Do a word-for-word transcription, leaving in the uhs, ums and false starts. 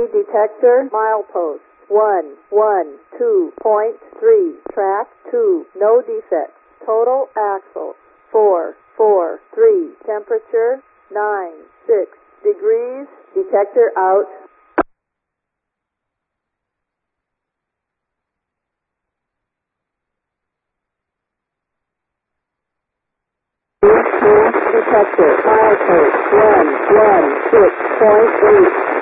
detector, milepost, one, one, two point three, track, two, no defects, total axle, four, four, three, temperature, nine, six degrees, detector out. Detector, milepost, one, one, six point eight.